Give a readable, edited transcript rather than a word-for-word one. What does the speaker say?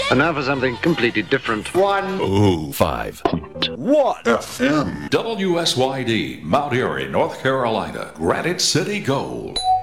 And now for something completely different. 105. What? FM. WSYD, Mount Airy, North Carolina. Granite City Gold.